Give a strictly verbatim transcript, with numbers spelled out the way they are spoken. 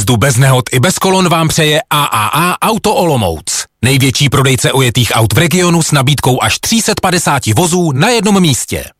Jízdu bez nehod i bez kolon vám přeje A A A Auto Olomouc. Největší prodejce ojetých aut v regionu s nabídkou až tři sta padesát vozů na jednom místě.